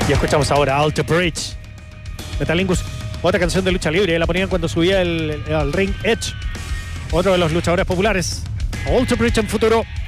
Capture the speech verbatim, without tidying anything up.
Y escuchamos ahora Alter Bridge, Metalingus, otra canción de lucha libre, la ponían cuando subía el, el, el ring Edge, otro de los luchadores populares. Alter Bridge en futuro.